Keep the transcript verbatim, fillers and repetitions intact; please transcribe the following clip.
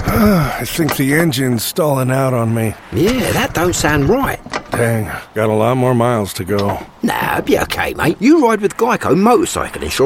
I think the engine's stalling out on me. Yeah, that don't sound right. Dang, got a lot more miles to go. Nah, be okay, mate. You ride with Geico Motorcycle Insurance.